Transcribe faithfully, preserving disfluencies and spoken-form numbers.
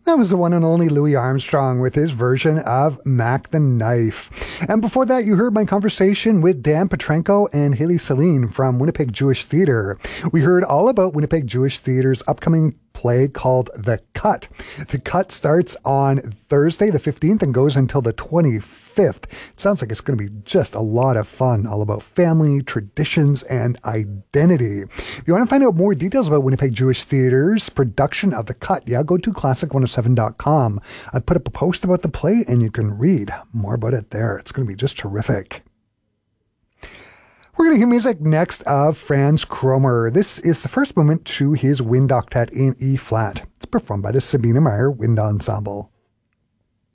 That was the one and only Louis Armstrong with his version of Mac the Knife. And before that, you heard my conversation with Dan Petrenko and Haley Celine from Winnipeg Jewish Theatre. We heard all about Winnipeg Jewish Theatre's upcoming play called The Cut. The Cut starts on Thursday the fifteenth and goes until the twenty-fifth. It sounds like it's going to be just a lot of fun, all about family, traditions, and identity. If you want to find out more details about Winnipeg Jewish Theatre's production of The Cut, yeah, go to classic one oh seven dot com. I put up a post about the play and you can read more about it there. It's going to be just terrific. We're going to hear music next of Franz Kromer. This is the first movement to his Wind Octet in E-flat. It's performed by the Sabina Meyer Wind Ensemble.